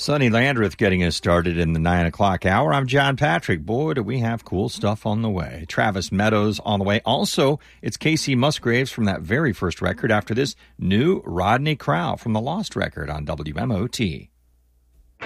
Sonny Landreth getting us started in the 9 o'clock hour. I'm John Patrick. Boy, do we have cool stuff on the way. Travis Meadows on the way. Also, it's Casey Musgraves from that very first record. After this, new Rodney Crowell from the Lost record on WMOT.